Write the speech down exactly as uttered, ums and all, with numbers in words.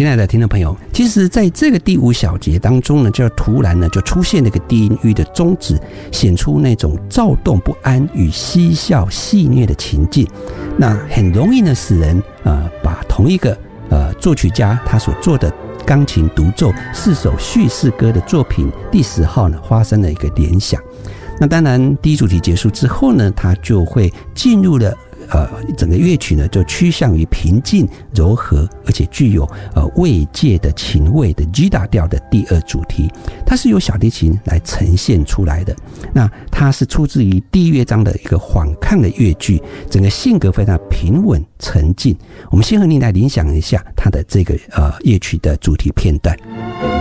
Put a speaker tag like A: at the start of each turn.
A: 亲爱的听众朋友，其实在这个第五小节当中呢，就突然呢就出现了一个低音域的终止，显出那种躁动不安与嬉笑戏谑的情境，那很容易呢使人呃把同一个呃作曲家他所做的钢琴独奏四首叙事歌的作品第十号呢发生了一个联想。那当然第一主题结束之后呢，它就会进入了呃，整个乐曲呢就趋向于平静、柔和，而且具有呃慰藉的情味的 G 大调的第二主题，它是由小提琴来呈现出来的。那它是出自于第一乐章的一个缓亢的乐句，整个性格非常平稳沉静。我们先和您来联想一下它的这个呃乐曲的主题片段。